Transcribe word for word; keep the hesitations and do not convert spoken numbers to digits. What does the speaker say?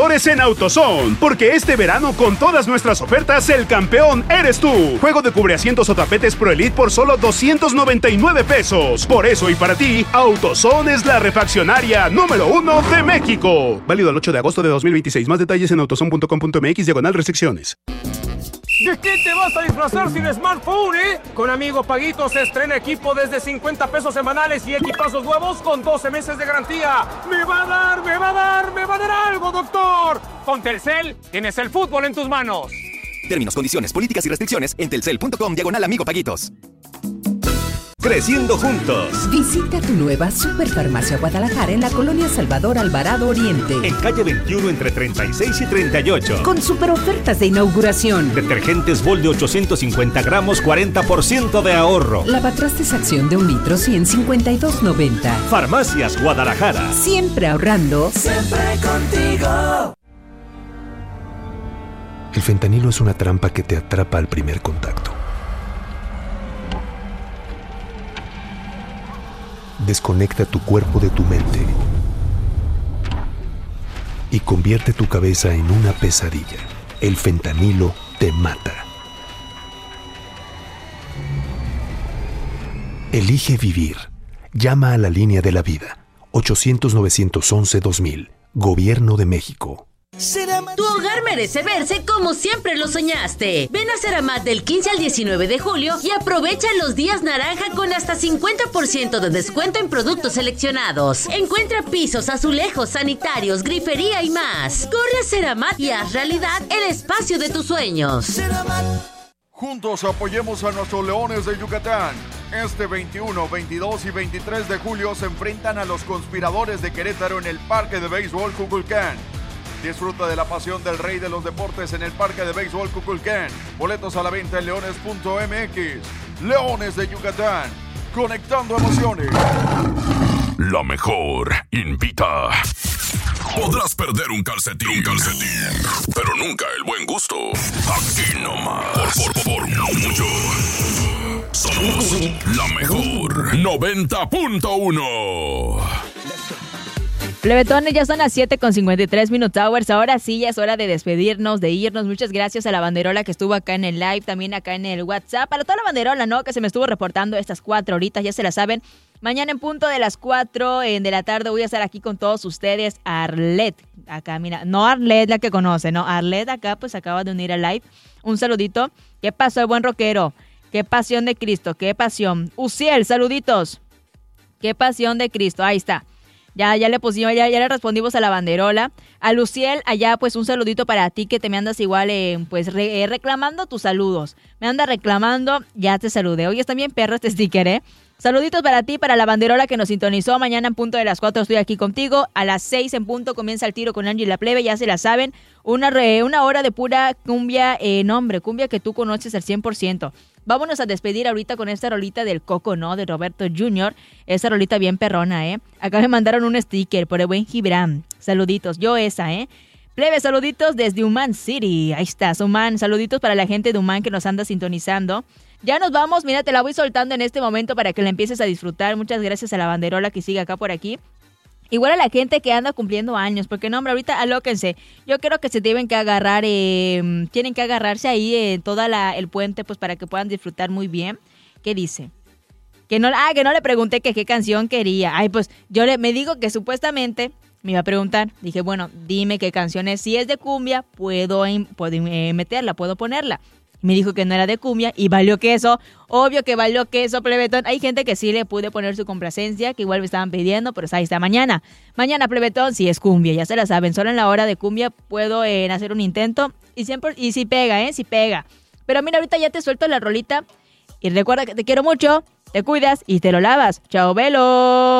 En AutoZone, porque este verano con todas nuestras ofertas el campeón eres tú. Juego de cubreasientos o tapetes Pro Elite por solo doscientos noventa y nueve pesos. Por eso y para ti, AutoZone es la refaccionaria número uno de México. Válido el ocho de agosto de dos mil veintiséis. Más detalles en autozone punto com punto m x diagonal restricciones. ¿De qué te vas a disfrazar sin smartphone, eh? Con Amigo Paguitos se estrena equipo desde cincuenta pesos semanales y equipazos nuevos con doce meses de garantía. ¡Me va a dar, me va a dar, me va a dar algo, doctor! Con Telcel tienes el fútbol en tus manos. Términos, condiciones, políticas y restricciones en telcel punto com diagonal Amigo Paguitos. Creciendo juntos. Visita tu nueva Superfarmacia Guadalajara en la colonia Salvador Alvarado Oriente. En calle veintiuno entre treinta y seis y treinta y ocho. Con super ofertas de inauguración. Detergentes Vol de ochocientos cincuenta gramos, cuarenta por ciento de ahorro. Lavatrastes Acción de un litro, ciento cincuenta y dos noventa. Farmacias Guadalajara. Siempre ahorrando. Siempre contigo. El fentanilo es una trampa que te atrapa al primer contacto. Desconecta tu cuerpo de tu mente y convierte tu cabeza en una pesadilla. El fentanilo te mata. Elige vivir. Llama a la línea de la vida. ochocientos, novecientos once, dos mil. Gobierno de México. Tu hogar merece verse como siempre lo soñaste. Ven a Ceramat del quince al diecinueve de julio y aprovecha los días naranja con hasta cincuenta por ciento de descuento en productos seleccionados. Encuentra pisos, azulejos, sanitarios, grifería y más. Corre a Ceramat y haz realidad el espacio de tus sueños. Juntos apoyemos a nuestros Leones de Yucatán. Este veintiuno, veintidós y veintitrés de julio se enfrentan a los conspiradores de Querétaro en el Parque de Béisbol Cuculcán. Disfruta de la pasión del rey de los deportes en el Parque de Béisbol Cuculcán. Boletos a la venta en leones punto m x. Leones de Yucatán, conectando emociones. La mejor invita. Podrás perder un calcetín, un calcetín, pero nunca el buen gusto. Aquí nomás. Por, por, por mucho. Somos la mejor. noventa punto uno. Plebetones, ya son las siete con cincuenta y tres Minute Hours. Ahora sí, ya es hora de despedirnos, de irnos. Muchas gracias a la banderola que estuvo acá en el live, también acá en el WhatsApp. Para toda la banderola, ¿no? Que se me estuvo reportando estas cuatro horitas, ya se la saben. Mañana en punto de las cuatro de la tarde voy a estar aquí con todos ustedes. Arlet, acá, mira, no Arlet la que conoce, no. Arlet acá pues acaba de unir al live. Un saludito. ¿Qué pasó, el buen rockero? Qué pasión de Cristo, qué pasión. Uciel, saluditos. Qué pasión de Cristo, ahí está. Ya, ya le pusimos, ya, ya le respondimos a la banderola. A Luciel, allá pues un saludito para ti que te me andas igual, eh, pues re, eh, reclamando tus saludos. Me anda reclamando, ya te saludé. Oye, está bien perro este sticker, ¿eh? Saluditos para ti, para la banderola que nos sintonizó. Mañana en punto de las cuatro estoy aquí contigo. A las seis en punto comienza el tiro con Angie y la plebe, ya se la saben. Una, re, una hora de pura cumbia, eh, no hombre, cumbia que tú conoces al cien por ciento. Vámonos a despedir ahorita con esta rolita del Coco, ¿no? De Roberto junior Esa rolita bien perrona, ¿eh? Acá me mandaron un sticker por el buen Gibran. Saluditos, yo esa, ¿eh? Plebe, saluditos desde Human City. Ahí está, Human. Saluditos para la gente de Human que nos anda sintonizando. Ya nos vamos, mira, te la voy soltando en este momento para que la empieces a disfrutar. Muchas gracias a la banderola que sigue acá por aquí. Igual a la gente que anda cumpliendo años, porque no, hombre, ahorita alóquense. Yo creo que se tienen que agarrar, eh, tienen que agarrarse ahí en eh, toda la, el puente, pues para que puedan disfrutar muy bien. ¿Qué dice? Que no, ah, que no le pregunté que qué canción quería. Ay, pues yo le, me digo que supuestamente me iba a preguntar. Dije, bueno, dime qué canción es. Si es de cumbia, puedo, puedo eh, meterla, puedo ponerla. Me dijo que no era de cumbia y valió queso. Obvio que valió queso, plebetón. Hay gente que sí le pude poner su complacencia, que igual me estaban pidiendo, pero ahí está mañana. Mañana, plebetón, sí es cumbia, ya se la saben. Solo en la hora de cumbia puedo eh, hacer un intento y siempre y si pega, ¿eh? Si pega. Pero mira, ahorita ya te suelto la rolita y recuerda que te quiero mucho, te cuidas y te lo lavas. Chao, velo.